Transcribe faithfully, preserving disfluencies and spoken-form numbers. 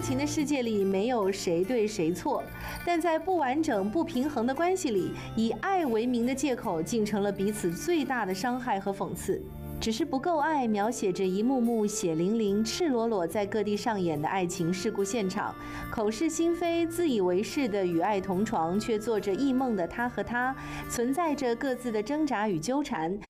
情的世界里没有谁对谁错，但在不完整、不平衡的关系里，以爱为名的借口竟成了彼此最大的伤害和讽刺。只是不够爱描写着一幕幕血淋淋、赤裸裸在各地上演的爱情事故现场，口是心非、自以为是的与爱同床，却做着异梦的他和她，存在着各自的挣扎与纠缠，